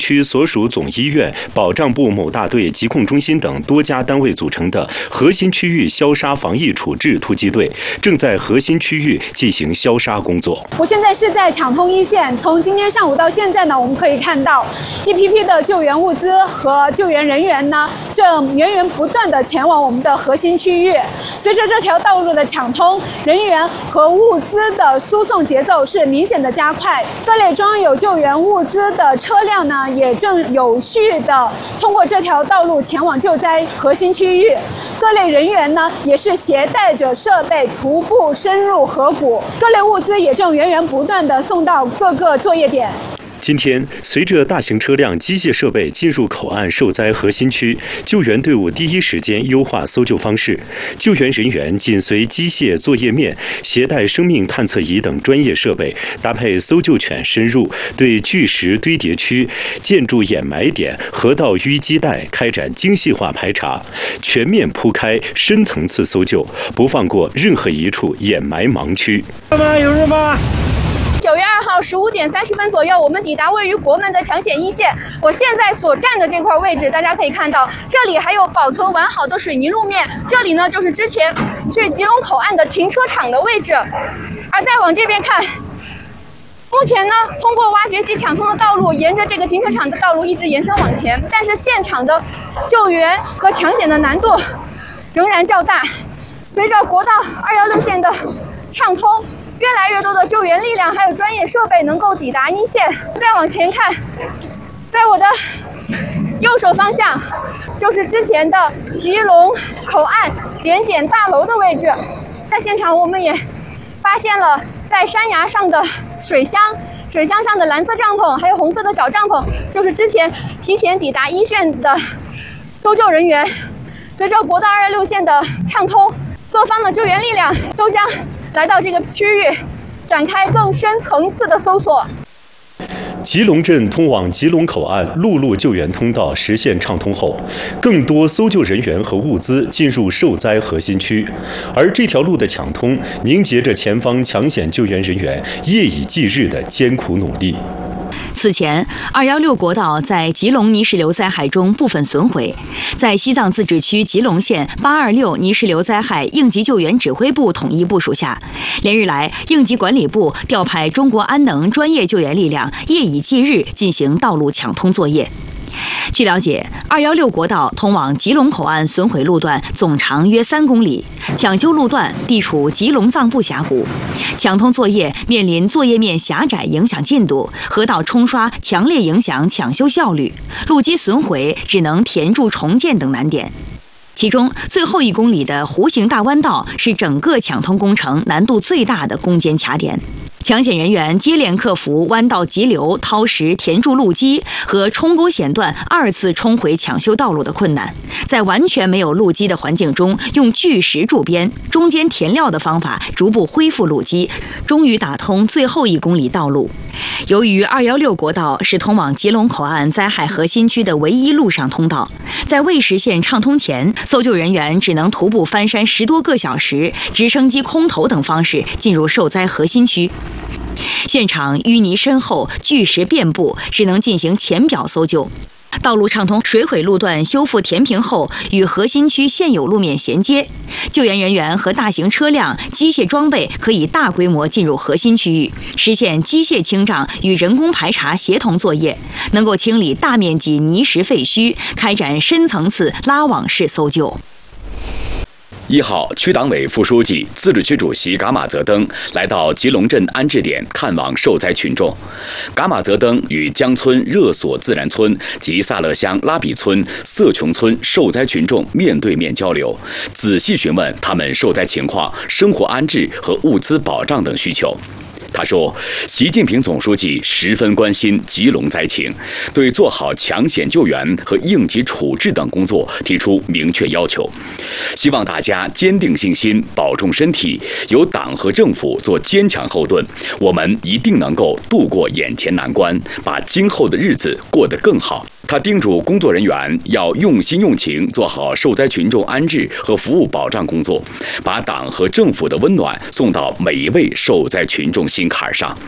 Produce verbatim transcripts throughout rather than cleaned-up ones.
区所属总医院、保障部某大队、疾控中心等多家单位组成的核心区域消杀防疫处置突击队，正在核心区域进行消杀工作。 我现在是在抢通一线，从今天上午到现在呢，我们可以看到一批批的救援物资和救援人员呢，正源源不断地前往我们的核心区域。随着这条道路的抢通，人员和物资的输送节奏是明显的加快。各类装有救援物资的车辆呢，也正有序地通过这条道路前往救灾核心区域。各类人员呢，也是携带着设备徒步深入河谷，各类物资也正源源不断地送到各个作业点。 今天，随着大型车辆、机械设备进入口岸受灾核心区，救援队伍第一时间优化搜救方式。救援人员紧随机械作业面，携带生命探测仪等专业设备，搭配搜救犬深入，对巨石堆叠区、建筑掩埋点、河道淤积带开展精细化排查，全面铺开深层次搜救，不放过任何一处掩埋盲区。 有人吗？ 九月二号十五点三十分左右，我们抵达位于国门的抢险一线。我现在所站的这块位置，大家可以看到，这里还有保存完好的水泥路面。这里呢，就是之前去吉隆口岸的停车场的位置。而再往这边看，目前呢，通过挖掘机抢通的道路，沿着这个停车场的道路一直延伸往前，但是现场的救援和抢险的难度仍然较大。随着国道二幺六线的畅通，越来越多的救援力量还有专业设备能够抵达一线。再往前看，在我的右手方向就是之前的吉隆口岸联检大楼的位置。在现场我们也发现了在山崖上的水箱，水箱上的蓝色帐篷还有红色的小帐篷，就是之前提前抵达一线的搜救人员。随着国道二幺六线的畅通，各方的救援力量都将来到这个区域，展开更深层次的搜索。 吉隆镇通往吉隆口岸陆路救援通道实现畅通后，更多搜救人员和物资进入受灾核心区，而这条路的抢通，凝结着前方抢险救援人员夜以继日的艰苦努力。 此前，二幺六国道在吉隆泥石流灾害中部分损毁，在西藏自治区吉隆县八二六泥石流灾害应急救援指挥部统一部署下，连日来，应急管理部调派中国安能专业救援力量，夜以继日进行道路抢通作业。据了解，二幺六国道通往吉隆口岸损毁路段总长约三公里，抢修路段地处吉隆藏布峡谷，抢通作业面临作业面狭窄影响进度，河道冲刷强烈影响抢修效率，路基损毁只能填筑重建等难点。其中最后一公里的弧形大弯道是整个抢通工程难度最大的攻坚卡点。抢险人员接连克服弯道急流、掏石填筑路基和冲沟险段二次冲回抢修道路的困难，在完全没有路基的环境中，用巨石筑边、中间填料的方法逐步恢复路基，终于打通最后一公里道路。由于二幺六国道是通往吉隆口岸灾害核心区的唯一陆上通道，在未实现畅通前，搜救人员只能徒步翻山十多个小时，直升机空投等方式进入受灾核心区。现场淤泥深厚，巨石遍布，只能进行浅表搜救。道路畅通，水毁路段修复填平后，与核心区现有路面衔接，救援人员和大型车辆、机械装备可以大规模进入核心区域，实现机械清障与人工排查协同作业，能够清理大面积泥石废墟，开展深层次拉网式搜救。 一号区党委副书记、自治区主席噶玛泽登来到吉隆镇安置点看望受灾群众。噶玛泽登与江村热索自然村及萨勒乡拉比村、色琼村受灾群众面对面交流，仔细询问他们受灾情况、生活安置和物资保障等需求。他说，习近平总书记十分关心吉隆灾情，对做好抢险救援和应急处置等工作提出明确要求，希望大家坚定信心，保重身体，有党和政府做坚强后盾，我们一定能够度过眼前难关，把今后的日子过得更好。他叮嘱工作人员要用心用情做好受灾群众安置和服务保障工作，把党和政府的温暖送到每一位受灾群众心坎上。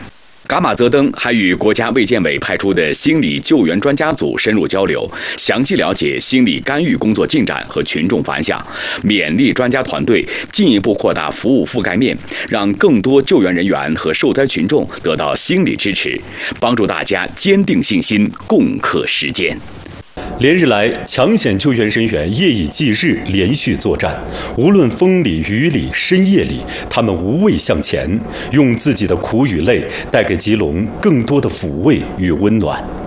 噶玛泽登还与国家卫健委派出的心理救援专家组深入交流，详细了解心理干预工作进展和群众反响，勉励专家团队进一步扩大服务覆盖面，让更多救援人员和受灾群众得到心理支持，帮助大家坚定信心，共克时艰。 连日来，抢险救援人员夜以继日连续作战，无论风里雨里深夜里，他们无畏向前，用自己的苦与累带给吉隆更多的抚慰与温暖。